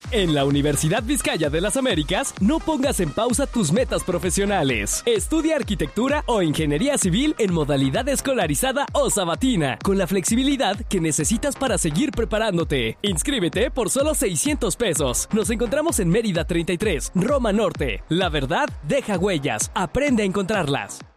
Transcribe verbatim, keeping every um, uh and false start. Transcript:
En la Universidad Vizcaya de las Américas, no pongas en pausa tus metas profesionales. Estudia arquitectura o ingeniería civil en modalidad escolarizada o sabatina, con la flexibilidad que necesitas para seguir preparándote. Inscríbete por solo seiscientos pesos. Nos encontramos en Mérida treinta y tres, Roma Norte. La verdad deja huellas. Aprende a encontrarlas.